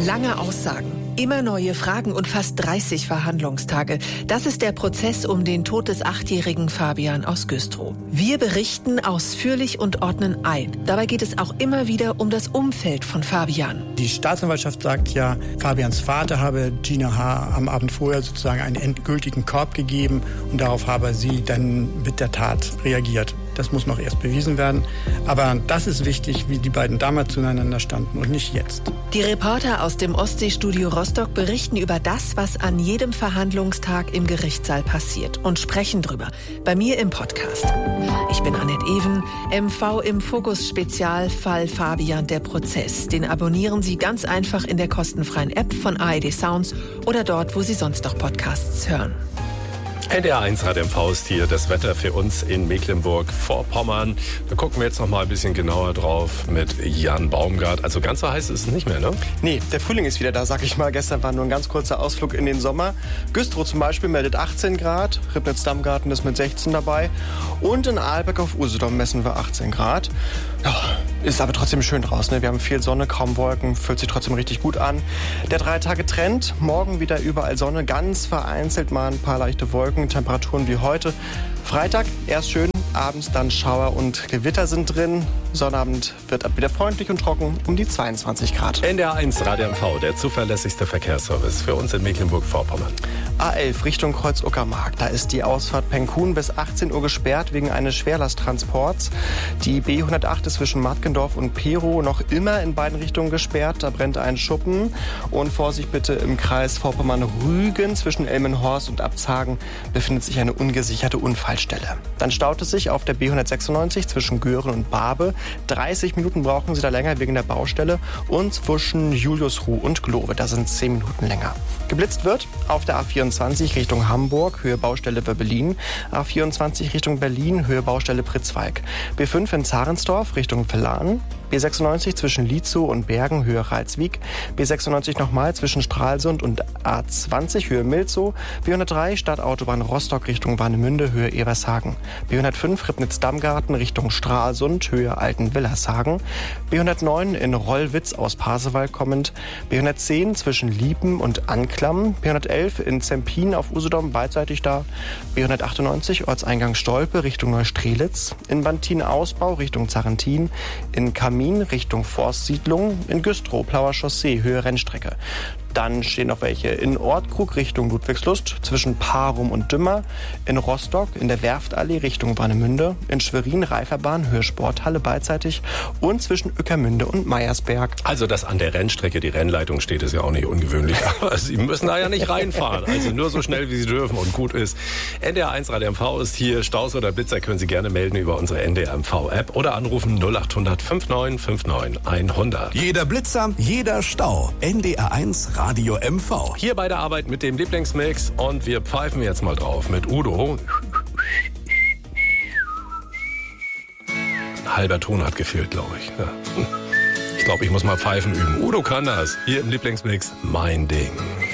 Lange Aussagen, immer neue Fragen und fast 30 Verhandlungstage. Das ist der Prozess um den Tod des 8-jährigen Fabian aus Güstrow. Wir berichten ausführlich und ordnen ein. Dabei geht es auch immer wieder um das Umfeld von Fabian. Die Staatsanwaltschaft sagt ja, Fabians Vater habe Gina H. am Abend vorher sozusagen einen endgültigen Korb gegeben und darauf habe sie dann mit der Tat reagiert. Das muss noch erst bewiesen werden. Aber das ist wichtig, wie die beiden damals zueinander standen und nicht jetzt. Die Reporter aus dem Ostseestudio Rostock berichten über das, was an jedem Verhandlungstag im Gerichtssaal passiert und sprechen drüber. Bei mir im Podcast. Ich bin Annette Even, MV im Fokus Spezialfall Fabian der Prozess. Den abonnieren Sie ganz einfach in der kostenfreien App von ARD Sounds oder dort, wo Sie sonst noch Podcasts hören. NDR1 Radio MV ist hier das Wetter für uns in Mecklenburg-Vorpommern. Da gucken wir jetzt noch mal ein bisschen genauer drauf mit Jan Baumgart. Also ganz so heiß ist es nicht mehr, ne? Nee, der Frühling ist wieder da, sag ich mal. Gestern war nur ein ganz kurzer Ausflug in den Sommer. Güstrow zum Beispiel meldet 18 Grad. Ribnitz-Dammgarten ist mit 16 dabei. Und in Ahlbeck auf Usedom messen wir 18 Grad. Ja, ist aber trotzdem schön draußen. Ne? Wir haben viel Sonne, kaum Wolken, fühlt sich trotzdem richtig gut an. Der 3-Tage-Trend, morgen wieder überall Sonne, ganz vereinzelt mal ein paar leichte Wolken, Temperaturen wie heute. Freitag erst schön, abends dann Schauer und Gewitter sind drin. Sonnabend wird ab wieder freundlich und trocken, um die 22 Grad. NDR1 Radio MV, der zuverlässigste Verkehrsservice für uns in Mecklenburg-Vorpommern. A11 Richtung Kreuz-Uckermark. Da ist die Ausfahrt Penkhuhn bis 18 Uhr gesperrt wegen eines Schwerlasttransports. Die B108 ist zwischen Markendorf und Perow noch immer in beiden Richtungen gesperrt. Da brennt ein Schuppen. Und Vorsicht bitte im Kreis Vorpommern-Rügen zwischen Elmenhorst und Abzhagen befindet sich eine ungesicherte Unfallstelle. Dann staut es sich auf der B196 zwischen Göhren und Barbe. 30 Minuten brauchen Sie da länger wegen der Baustelle. Und zwischen Juliusruh und Glove, da sind 10 Minuten länger. Geblitzt wird auf der A24 Richtung Hamburg, Höhe Baustelle Wöbbelin. A24 Richtung Berlin, Höhe Baustelle Pritzwalk. B5 in Zarensdorf Richtung Verlan. B96 zwischen Lietzow und Bergen, Höhe Reitswijk. B96 nochmal zwischen Stralsund und A20, Höhe Milzow. B103 Stadtautobahn Rostock Richtung Warnemünde, Höhe Evershagen. B105 Ribnitz-Dammgarten Richtung Stralsund, Höhe Altenwillershagen. B109 in Rollwitz aus Pasewalk kommend. B110 zwischen Liepen und Anklam. B111 in Zempin auf Usedom, beidseitig da. B198 Ortseingang Stolpe Richtung Neustrelitz. In Bantin Ausbau Richtung Zarentin. In Kamin Richtung Forstsiedlung, in Güstrow, Plauer Chaussee, Höhe Rennstrecke. Dann stehen noch welche in Ortkrug Richtung Ludwigslust, zwischen Parum und Dümmer, in Rostock, in der Werftallee Richtung Warnemünde, in Schwerin, Reiferbahn, Höhe Sporthalle beidseitig und zwischen Ueckermünde und Meiersberg. Also, dass an der Rennstrecke die Rennleitung steht, ist ja auch nicht ungewöhnlich. Aber Sie müssen da ja nicht reinfahren. Also nur so schnell, wie Sie dürfen und gut ist. NDR1 Radio MV ist hier. Staus oder Blitzer können Sie gerne melden über unsere NDR MV-App oder anrufen 0800 5959 100. Jeder Blitzer, jeder Stau. NDR1 Radio MV. Hier bei der Arbeit mit dem Lieblingsmix und wir pfeifen jetzt mal drauf mit Udo. Ein halber Ton hat gefehlt, glaube ich. Ja. Ich glaube, ich muss mal pfeifen üben. Udo kann das. Hier im Lieblingsmix, mein Ding.